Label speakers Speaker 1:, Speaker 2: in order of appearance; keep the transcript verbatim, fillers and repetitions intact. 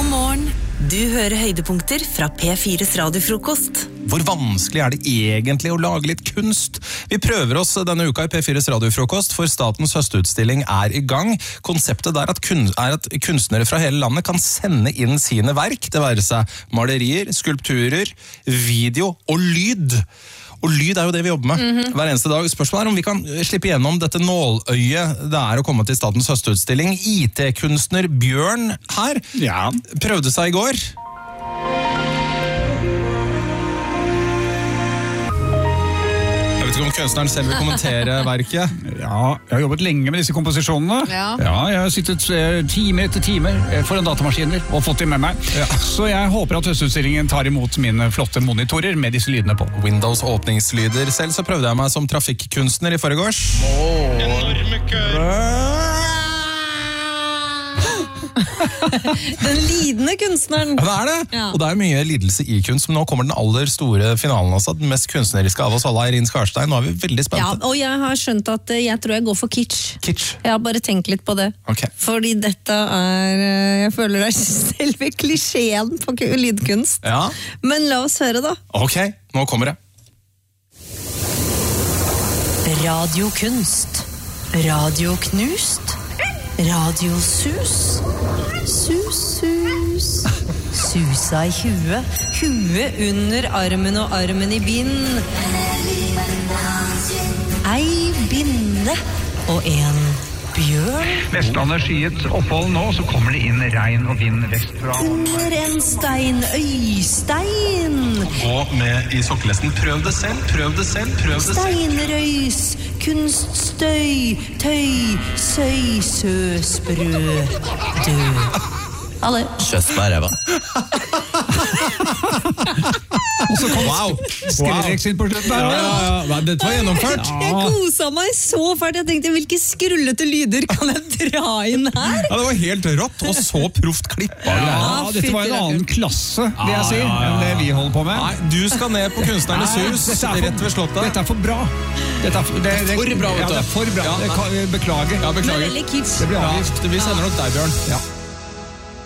Speaker 1: God morgen. Du hører høydepunkter fra P fires radiofrokost.
Speaker 2: Hvor vanskelig er det egentlig å lage litt kunst? Vi prøver oss denne uka i P fires radiofrokost, for statens høstutstilling er i gang. Konseptet der at kun, er at kunstnere fra hele landet kan sende inn sine verk, det være seg malerier, skulpturer, video og lyd. Og lyd er jo det vi jobber med mm-hmm. hver eneste dag. Spørsmålet er om vi kan slippe gjennom dette nåløyet det er å komme til statens høstutstilling. I T-kunstner Bjørn her
Speaker 3: ja.
Speaker 2: prøvde seg i går. Jeg vet ikke om kunstneren selv vil kommentere verket.
Speaker 3: Ja, jeg har jobbet lenge med disse komposisjonene. Ja. Ja, jeg har sittet eh, time etter time foran datamaskiner og fått dem med meg. Ja. Så jeg håper at høstutstillingen tar imot mine flotte monitorer med disse lydene på.
Speaker 2: Windows åpningslyder. Selv så prøvde jeg meg som trafikkunstner i forgårs.
Speaker 3: Oh.
Speaker 2: Enorme køer.
Speaker 4: Den lidende kunstneren.
Speaker 2: Ja, det er det. Ja. Og det er mye lidelse i kunst, men nå kommer den aller store finalen også, den mest kunstneriske av oss alle, Eirin Skarstein. Nå er vi veldig spente.
Speaker 4: Ja, og jeg har skjønt at jeg tror jeg går for kitsch.
Speaker 2: Kitsch?
Speaker 4: Jeg har bare tenkt litt på det.
Speaker 2: Okay.
Speaker 4: Fordi dette er, jeg føler det er selve klisjeen på lydkunst.
Speaker 2: Ja.
Speaker 4: Men la oss høre da.
Speaker 2: Ok, nå kommer det.
Speaker 1: Radiokunst. Radioknust. Radiosus. Sus, sus. Susa i huet. Huet under armen og armen i bind. Ei binne og en bjørn.
Speaker 5: Vestlandet skyet opphold nå, så kommer det inn regn og vind vestfra.
Speaker 1: Under en stein, øystein.
Speaker 2: Gå med i sokkelesten. Prøv det selv, prøv det selv, prøv det selv.
Speaker 1: Steinrøys, kunststøy, tøy, søy, søs, brød, død. Alle.
Speaker 6: Kjøss på ræva.
Speaker 3: Og så kom
Speaker 2: wow.
Speaker 3: Skrellex inn på slutten.
Speaker 2: Ja, ja, ja. Dette var gjennomført.
Speaker 4: Jeg, jeg kosa meg så fælt. Jeg tenkte, hvilke skrullete lyder kan jeg dra inn her?
Speaker 2: Ja, det var helt rått, og så proft klippa.
Speaker 3: Ja, ja, dette var en annen klasse, vil jeg si,
Speaker 2: ja, ja, ja.
Speaker 3: enn det vi holder på med.
Speaker 2: Nei, du skal ned på Kunstnernes hus, rett ved slottet.
Speaker 3: Dette er for bra. Dette er for, det, det,
Speaker 2: for bra, vet du.
Speaker 3: Ja, det er for bra.
Speaker 2: Ja,
Speaker 3: Beklager.
Speaker 2: Ja, beklager.
Speaker 4: Men veldig kitsch.
Speaker 3: Det blir avgift.
Speaker 2: Ja, vi sender nok deg, Bjørn.
Speaker 3: Ja.